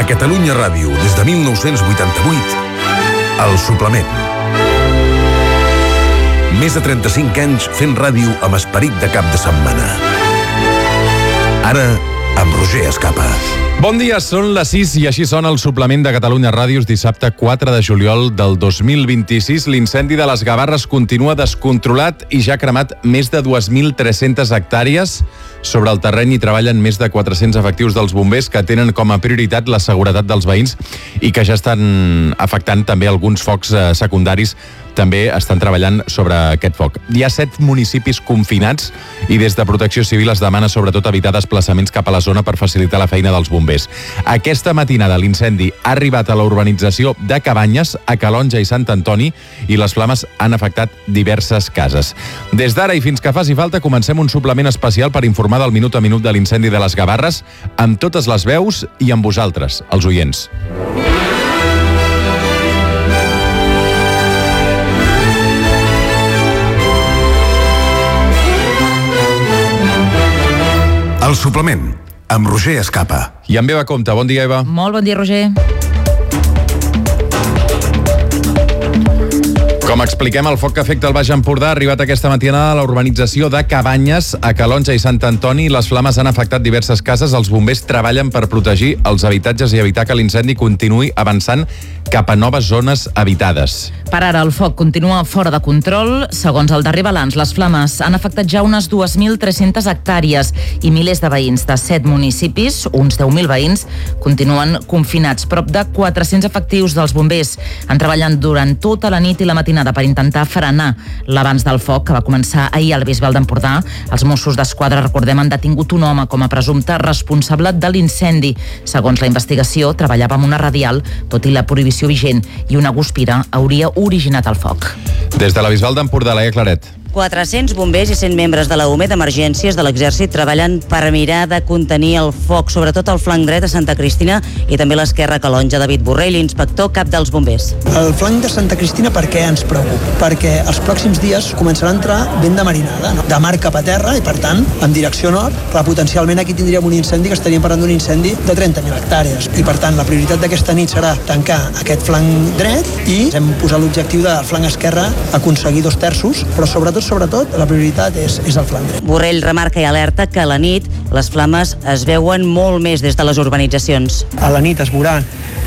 A Catalunya Ràdio, des de 1988, El Suplement. Més de 35 anys fent ràdio amb esperit de cap de setmana. Ara, amb Roger Escapa. Bon dia, són les 6 i així sona el suplement de Catalunya Ràdios dissabte 4 de juliol del 2026. L'incendi de les Gavarres continua descontrolat i ja ha cremat més de 2.300 hectàrees. Sobre el terreny hi treballen més de 400 efectius dels bombers que tenen com a prioritat la seguretat dels veïns i que ja estan afectant també alguns focs secundaris. També estan treballant sobre aquest foc. Hi ha 7 municipis confinats i des de Protecció Civil es demana sobretot evitar desplaçaments cap a la zona per facilitar la feina dels bombers. Aquesta matinada l'incendi ha arribat a la urbanització de Cabanyes, a Calonja i Sant Antoni, i les flames han afectat diverses cases. Des d'ara i fins que faci falta comencem un suplement especial per informar del minut a minut de l'incendi de les Gavarres, amb totes les veus i amb vosaltres, els oients. El Suplement, amb Roger Escapa. I amb Eva Compte. Bon dia, Eva. Molt bon dia, Roger. Com expliquem, el foc que afecta el Baix Empordà ha arribat aquesta matinada a la urbanització de Cabanyes, a Calonja i Sant Antoni. Les flames han afectat diverses cases. Els bombers treballen per protegir els habitatges i evitar que l'incendi continuï avançant cap a noves zones habitades. Per ara, el foc continua fora de control. Segons el darrer balanç, les flames han afectat ja unes 2.300 hectàrees i milers de veïns de 7 municipis, uns 10.000 veïns, continuen confinats. Prop de 400 efectius dels bombers han treballat durant tota la nit i la matinada per intentar frenar l'avanç del foc que va començar ahir al Bisbal d'Empordà. Els Mossos d'Esquadra, recordem, han detingut un home com a presumpte responsable de l'incendi. Segons la investigació, treballava amb una radial, tot i la prohibició vigent, i una guspira hauria originat el foc. Des de la Bisbal d'Empordà, Laia Claret. 400 bombers i 100 membres de la UME d'emergències de l'Exèrcit treballen per mirar de contenir el foc, sobretot al flanc dret a Santa Cristina i també a l'esquerra a Calonja. David Borrell, inspector cap dels bombers. El flanc de Santa Cristina per què ens preocupa? Perquè els pròxims dies començarà a entrar vent de marinada, no? De mar cap a terra, i per tant, en direcció nord, clar, potencialment aquí tindríem un incendi que estaríem parlant d'un incendi de 30.000 hectàrees. I per tant, la prioritat d'aquesta nit serà tancar aquest flanc dret i hem posat l'objectiu del flanc esquerre aconseguir 2/3, però sobretot, la prioritat és el flanc dret. Borrell remarca i alerta que a la nit les flames es veuen molt més des de les urbanitzacions. A la nit es veurà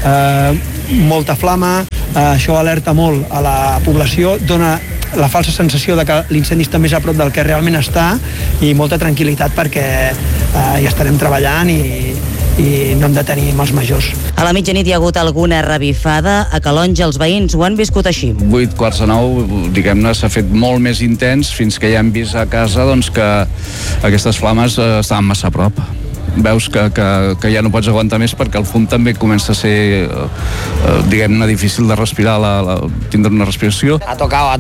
molta flama, això alerta molt a la població, dona la falsa sensació de que l'incendi està més a prop del que realment està i molta tranquil·litat perquè hi estarem treballant i no hem de tenir mals majors. A la mitjanit hi ha hagut alguna revifada. A Calonja els veïns ho han viscut així. 8:45, diguem-ne, s'ha fet molt més intens fins que ja hem vist a casa doncs, que aquestes flames estaven massa a prop. Veus que ja no pots aguantar més perquè el fum també comença a ser diguem-ne difícil de respirar, tindre una respiració. Ha tocado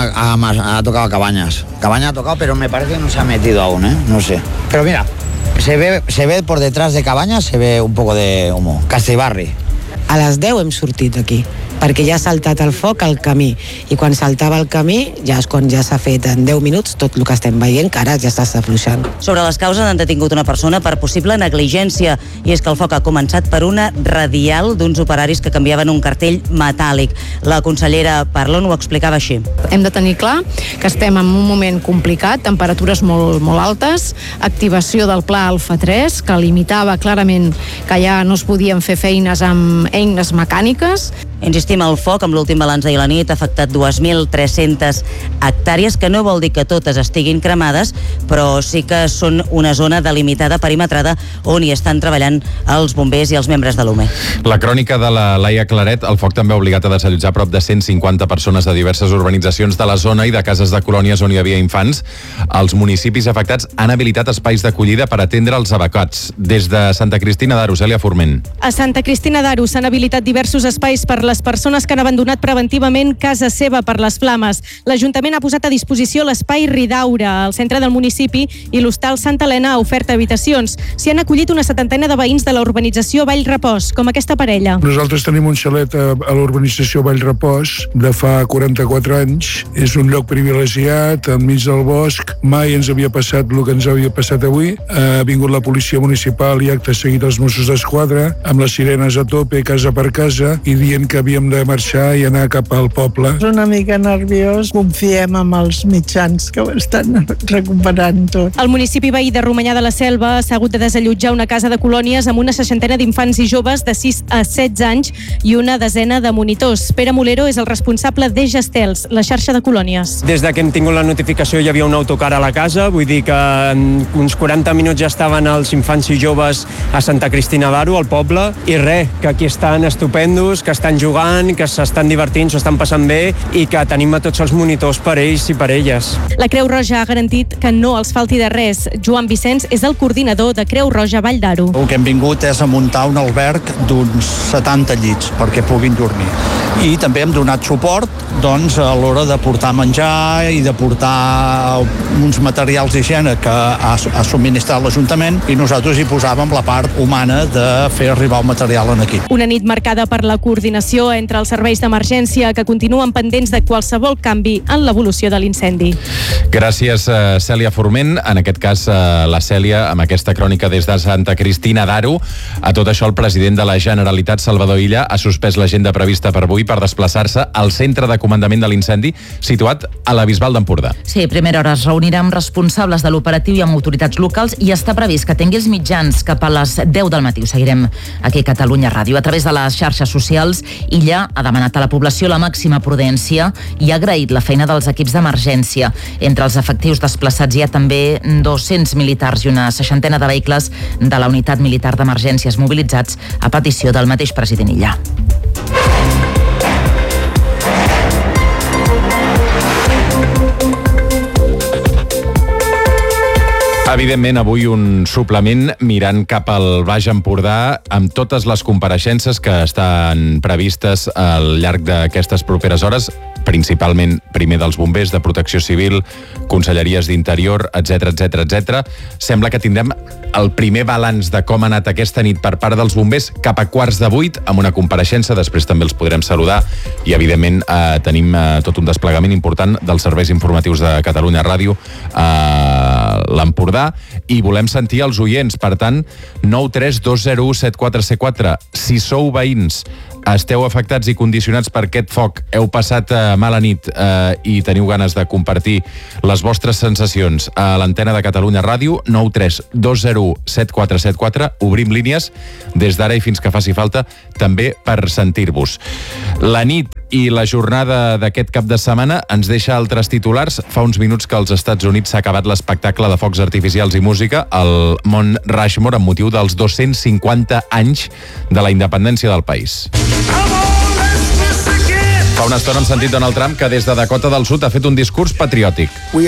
a Cabañas. Cabañas ha tocado, pero me parece que no se ha metido aún, no sé. Pero mira, se ve por detrás de Cabañas, se ve un poco de humo. Castellbarri. A les 10 hem sortit d'aquí, perquè ja ha saltat el foc al camí, i quan saltava el camí ja és quan ja s'ha fet en 10 minuts tot el que estem veient, que ara ja està afluixant. Sobre les causes han detingut una persona per possible negligència, i és que el foc ha començat per una radial d'uns operaris que canviaven un cartell metàl·lic. La consellera Parlon ho explicava així. Hem de tenir clar que estem en un moment complicat, temperatures molt altes, activació del pla Alfa 3, que limitava clarament que ja no es podien fer feines amb eines mecàniques. Insistim, el foc, amb l'últim balanç d'ahir a la nit, ha afectat 2.300 hectàrees, que no vol dir que totes estiguin cremades, però sí que són una zona delimitada, perimetrada, on hi estan treballant els bombers i els membres de l'UME. La crònica de la Laia Claret. El foc també ha obligat a desallotjar prop de 150 persones de diverses urbanitzacions de la zona i de cases de colònies on hi havia infants. Els municipis afectats han habilitat espais d'acollida per atendre els evacuats. Des de Santa Cristina d'Aro, Cèlia Forment. A Santa Cristina d'Aro s'han habilitat diversos espais per les persones que han abandonat preventivament casa seva per les flames. L'Ajuntament ha posat a disposició l'espai Ridaura, al centre del municipi, i l'hostal Santa Helena ha ofert habitacions. S'hi han acollit una 70 de veïns de la urbanització Vall Repòs, com aquesta parella. Nosaltres tenim un xalet a la urbanització Vall Repòs de fa 44 anys. És un lloc privilegiat, enmig del bosc. Mai ens havia passat el que ens havia passat avui. Ha vingut la policia municipal i acte seguit els Mossos Mossos d'Esquadra, amb les sirenes a tope, casa per casa, i dient que havíem de marxar i anar cap al poble. És una mica nerviós, confiem en els mitjans que ho estan recuperant tot. El municipi veí de Romanyà de la Selva s'ha hagut de desallotjar una casa de colònies amb una 60 d'infants i joves de 6 a 16 anys i una desena de monitors. Pere Molero és el responsable de Gestels, la xarxa de colònies. Des que hem tingut la notificació hi havia un autocar a la casa, vull dir que en uns 40 minuts ja estaven els infants i joves a Santa Cristina d'Aro, al poble, i res, que aquí estan estupendos, que estan jugant, que s'estan divertint, s'ho estan passant bé i que tenim a tots els monitors per ells i per elles. La Creu Roja ha garantit que no els falti de res. Joan Vicenç és el coordinador de Creu Roja Vall d'Aro. El que hem vingut és a muntar un alberg d'uns 70 llits perquè puguin dormir. I també hem donat suport a l'hora de portar menjar i de portar uns materials d'higiene que ha subministrat l'Ajuntament, i nosaltres hi posàvem la part humana de fer arribar el material en aquí. Una nit marcada per la coordinació entre els serveis d'emergència que continuen pendents de qualsevol canvi en l'evolució de l'incendi. Gràcies, Cèlia Forment. En aquest cas, la Cèlia, amb aquesta crònica des de Santa Cristina d'Aro. A tot això, el president de la Generalitat, Salvador Illa, ha suspès l'agenda prevista per avui per desplaçar-se al centre de comandament de l'incendi situat a la Bisbal d'Empordà. Sí, a primera hora es reunirà amb responsables de l'operatiu i amb autoritats locals i està previst que tingui els mitjans cap a les 10 del matí. Ho seguirem aquí a Catalunya Ràdio. A través de les xarxes socials, Illa ha demanat a la població la màxima prudència i ha agraït la feina dels equips d'emergència. Entre els efectius desplaçats hi ha també 200 militars i una 60 de vehicles de la unitat militar d'emergències mobilitzats a petició del mateix president Illa. Evidentment, avui un suplement mirant cap al Baix Empordà amb totes les compareixences que estan previstes al llarg d'aquestes properes hores, principalment primer dels bombers, de Protecció Civil, conselleries d'Interior, etc. Sembla que tindrem el primer balanç de com ha anat aquesta nit per part dels bombers cap a 7:15, amb una compareixença, després també els podrem saludar, i evidentment tenim tot un desplegament important dels serveis informatius de Catalunya Ràdio a l'Empordà, i volem sentir els oients. Per tant, 932017474. Si sou veïns, esteu afectats i condicionats per aquest foc, heu passat mala nit i teniu ganes de compartir les vostres sensacions a l'antena de Catalunya Ràdio, 932017474. Obrim línies des d'ara i fins que faci falta, també per sentir-vos. La nit i la jornada d'aquest cap de setmana ens deixa altres titulars. Fa uns minuts que als Estats Units s'ha acabat l'espectacle de focs artificials i música al Mont Rushmore amb motiu dels 250 anys de la independència del país. Fa una estona hem sentit Donald Trump, que des de Dakota del Sud ha fet un discurs patriòtic.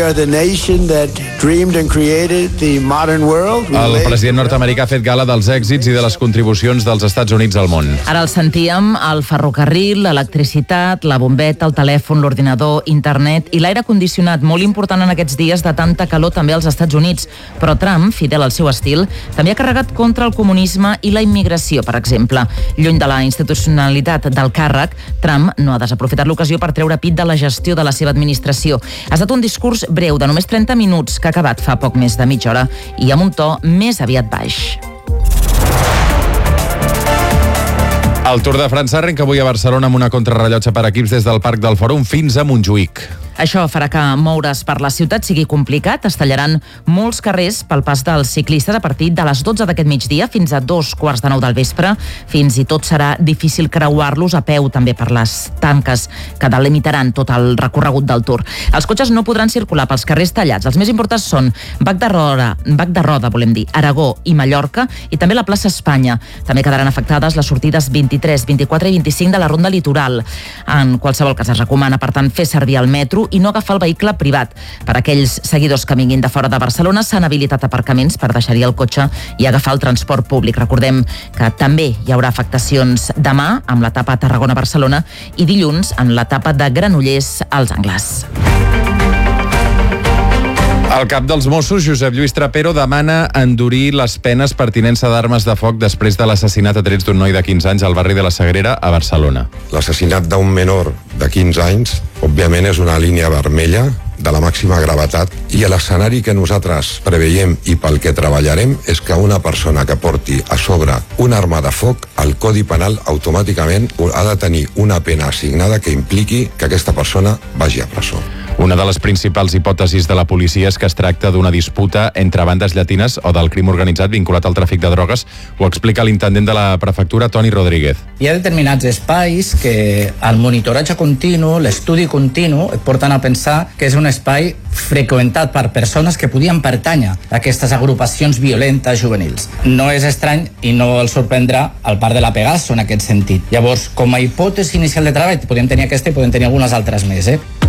El president nord-americà ha fet gala dels èxits i de les contribucions dels Estats Units al món. Ara el sentíem, el ferrocarril, l'electricitat, la bombeta, el telèfon, l'ordinador, internet i l'aire condicionat, molt important en aquests dies de tanta calor també als Estats Units. Però Trump, fidel al seu estil, també ha carregat contra el comunisme i la immigració, per exemple. Lluny de la institucionalitat del càrrec, Trump no ha desaprofitat l'ocasió per treure pit de la gestió de la seva administració. Ha estat un discurs breu de només 30 minuts que ha acabat fa poc més de mitja hora i amb un to més aviat baix. El Tour de França arrenca avui a Barcelona amb una contrarrellotge per equips des del Parc del Fòrum fins a Montjuïc. Això farà que moure's per la ciutat sigui complicat. Es tallaran molts carrers pel pas dels ciclistes a partir de les 12 d'aquest migdia fins a 2:15 del vespre. Fins i tot serà difícil creuar-los a peu, també per les tanques que delimitaran tot el recorregut del Tour. Els cotxes no podran circular pels carrers tallats. Els més importants són Bac de Roda, Aragó i Mallorca, i també la plaça Espanya. També quedaran afectades les sortides 23, 24 i 25 de la Ronda Litoral. En qualsevol cas, es recomana, per tant, fer servir el metro i no agafar el vehicle privat. Per aquells seguidors que vinguin de fora de Barcelona s'han habilitat aparcaments per deixar-hi el cotxe i agafar el transport públic. Recordem que també hi haurà afectacions demà amb l'etapa Tarragona-Barcelona i dilluns amb l'etapa de Granollers als Angles. El cap dels Mossos, Josep Lluís Trapero, demana endurir les penes per tinença d'armes de foc després de l'assassinat a trets d'un noi de 15 anys al barri de la Sagrera, a Barcelona. L'assassinat d'un menor de 15 anys, òbviament, és una línia vermella de la màxima gravetat i l'escenari que nosaltres preveiem i pel que treballarem és que una persona que porti a sobre una arma de foc, el Codi Penal automàticament ha de tenir una pena assignada que impliqui que aquesta persona vagi a presó. Una de les principals hipòtesis de la policia és que es tracta d'una disputa entre bandes llatines o del crim organitzat vinculat al tràfic de drogues. Ho explica l'intendent de la prefectura, Toni Rodríguez. Hi ha determinats espais que el monitoratge continu, l'estudi continu, et porten a pensar que és un espai freqüentat per persones que podien pertànyer a aquestes agrupacions violentes juvenils. No és estrany i no el sorprendrà el part de la Pegaso en aquest sentit. Llavors, com a hipòtesi inicial de treball, podem tenir aquesta i podem tenir algunes altres més,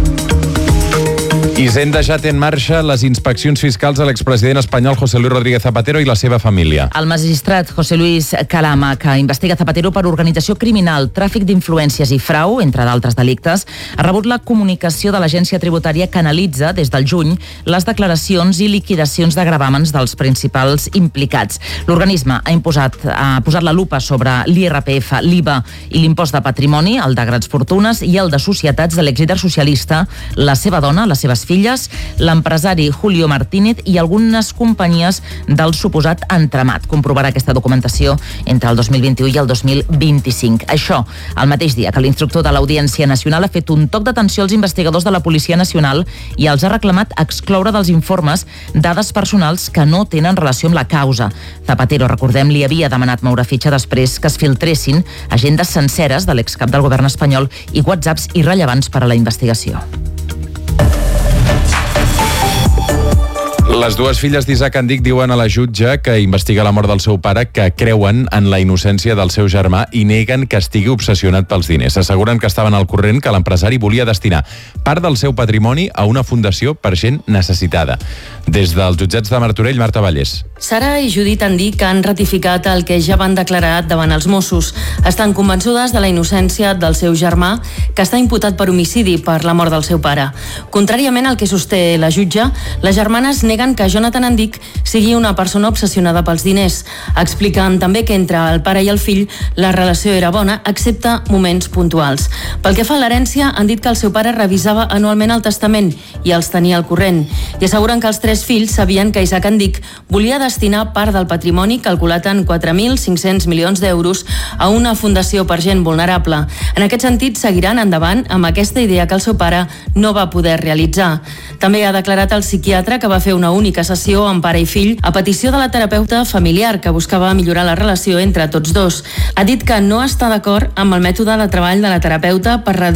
Hisenda ja té en marxa les inspeccions fiscals a l'expresident espanyol José Luis Rodríguez Zapatero i la seva família. El magistrat José Luis Calama, que investiga Zapatero per organització criminal, tràfic d'influències i frau, entre d'altres delictes, ha rebut la comunicació de l'agència tributària que analitza des del juny les declaracions i liquidacions de gravàmens dels principals implicats. L'organisme ha posat la lupa sobre l'IRPF, l'IVA i l'impost de patrimoni, el de grans fortunes i el de societats de l'exlíder socialista, la seva dona, les seves filles, l'empresari Julio Martínez i algunes companyies del suposat entramat. Comprovarà aquesta documentació entre el 2021 i el 2025. Això, el mateix dia que l'instructor de l'Audiència Nacional ha fet un toc d'atenció als investigadors de la Policia Nacional i els ha reclamat excloure dels informes dades personals que no tenen relació amb la causa. Zapatero, recordem, li havia demanat moure fitxa després que es filtressin agendes senceres de l'excap del govern espanyol i whatsapps irrellevants per a la investigació. Les dues filles d'Isaac Andic diuen a la jutge que investiga la mort del seu pare que creuen en la innocència del seu germà i neguen que estigui obsessionat pels diners. Asseguren que estaven al corrent que l'empresari volia destinar part del seu patrimoni a una fundació per gent necessitada. Des dels jutjats de Martorell, Marta Vallès. Sara i Judit Andic han ratificat el que ja van declarar davant els Mossos. Estan convençudes de la innocència del seu germà, que està imputat per homicidi per la mort del seu pare. Contràriament al que sosté la jutge, les germanes neguen que Jonathan Andic sigui una persona obsessionada pels diners. Expliquen també que entre el pare i el fill la relació era bona, excepte moments puntuals. Pel que fa a l'herència, han dit que el seu pare revisava anualment el testament i els tenia al corrent. I asseguren que els tres fills sabien que Isaac Andic volia destinar part del patrimoni, calculat en 4.500 milions d'euros, a una fundació per gent vulnerable. En aquest sentit, seguiran endavant amb aquesta idea que el seu pare no va poder realitzar. També ha declarat el psiquiatre que va fer una única sessió amb pare i fill a petició de la terapeuta familiar que buscava millorar la relació entre tots dos. Ha dit que no està d'acord amb el mètode de treball de la terapeuta per reduir